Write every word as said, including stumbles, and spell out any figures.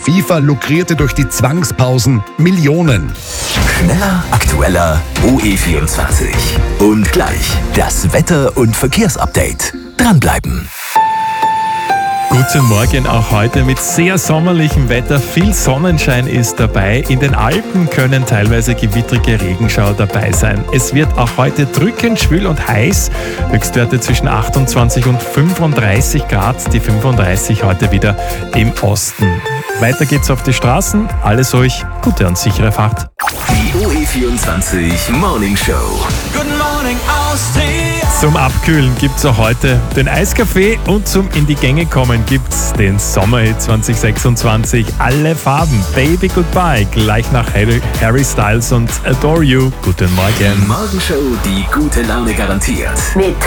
FIFA lukrierte durch die Zwangspausen Millionen. Schneller, aktueller, O E vierundzwanzig. Und gleich das Wetter- und Verkehrsupdate. Dranbleiben. Guten Morgen, auch heute mit sehr sommerlichem Wetter. Viel Sonnenschein ist dabei. In den Alpen können teilweise gewittrige Regenschauer dabei sein. Es wird auch heute drückend schwül und heiß. Höchstwerte zwischen achtundzwanzig und fünfunddreißig Grad. Die fünfunddreißig heute wieder im Osten. Weiter geht's auf die Straßen. Alles ruhig, gute und sichere Fahrt. Die O E vierundzwanzig Morning Show. Guten Morgen Austria. Zum Abkühlen gibt's auch heute den Eiskaffee und zum in die Gänge kommen gibt's den Sommerhit zwanzig sechsundzwanzig. Alle Farben. Baby Goodbye. Gleich nach Harry, Harry Styles und Adore You. Guten Morgen. Morgenshow, die gute Laune garantiert. Mit